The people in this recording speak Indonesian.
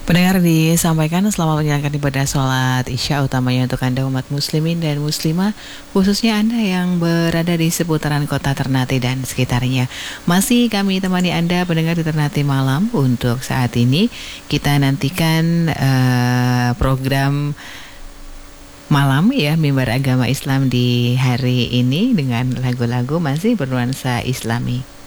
Pendengar disampaikan selamat menjalankan ibadah sholat Isya utamanya untuk Anda umat muslimin dan muslimah, khususnya Anda yang berada di seputaran kota Ternate dan sekitarnya. Masih kami temani Anda pendengar di Ternate malam. Untuk saat ini kita nantikan program malam ya, mimbar agama Islam di hari ini dengan lagu-lagu masih bernuansa Islami.